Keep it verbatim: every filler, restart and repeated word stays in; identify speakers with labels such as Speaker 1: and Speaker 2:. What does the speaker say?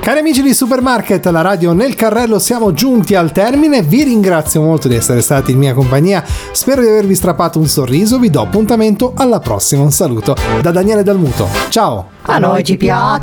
Speaker 1: Cari amici di Supermarket, la radio nel carrello, siamo giunti al termine. Vi ringrazio molto di essere stati in mia compagnia. Spero di avervi strappato un sorriso. Vi do appuntamento alla prossima. Un saluto da Daniele Dalmuto. Ciao.
Speaker 2: A noi ci piace.